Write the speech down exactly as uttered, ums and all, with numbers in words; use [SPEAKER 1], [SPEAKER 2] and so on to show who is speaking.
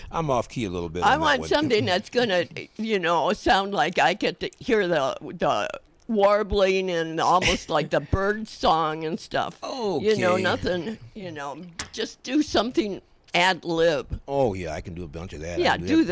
[SPEAKER 1] I'm off key a little bit.
[SPEAKER 2] I
[SPEAKER 1] on that
[SPEAKER 2] want
[SPEAKER 1] one.
[SPEAKER 2] something that's gonna, you know, sound like I get to hear the the warbling and almost like the bird song and stuff. You know,
[SPEAKER 1] Okay.
[SPEAKER 2] nothing. You know, just do something ad lib.
[SPEAKER 1] Oh yeah, I can do a bunch of that. I
[SPEAKER 2] Yeah,
[SPEAKER 1] can
[SPEAKER 2] do
[SPEAKER 1] that